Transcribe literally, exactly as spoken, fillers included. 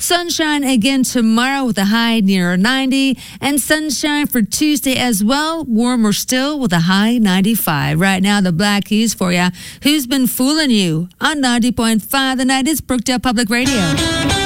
Sunshine again tomorrow with a high near ninety. And sunshine for Tuesday as well. Warmer still with a high ninety-five. Right now, the Black Keys for ya. Who's been fooling you? On ninety point five, the night is Brookdale Public Radio.